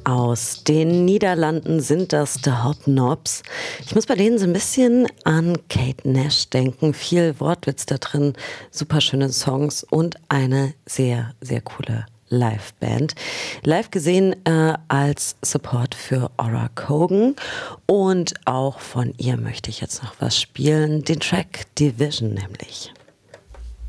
Aus den Niederlanden sind das The Hobnobs. Ich muss bei denen so ein bisschen an Kate Nash denken. Viel Wortwitz da drin, super schöne Songs und eine sehr, sehr coole Liveband. Live gesehen als Support für Aura Cogan. Und auch von ihr möchte ich jetzt noch was spielen. Den Track Division nämlich.